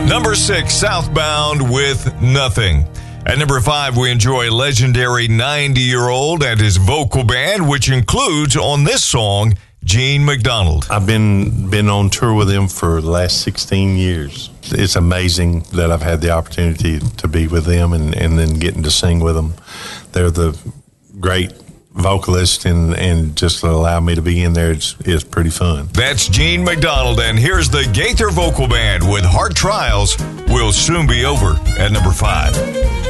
Number 6, Southbound with Nothing. At number 5, we enjoy legendary 90-year-old and his vocal band, which includes, on this song, Gene McDonald. I've been on tour with them for the last 16 years. It's amazing that I've had the opportunity to be with them and then getting to sing with them. They're the great vocalist, and just to allow me to be in there is pretty fun. That's Gene McDonald, and here's the Gaither Vocal Band with Heart Trials Will Soon Be Over at number 5.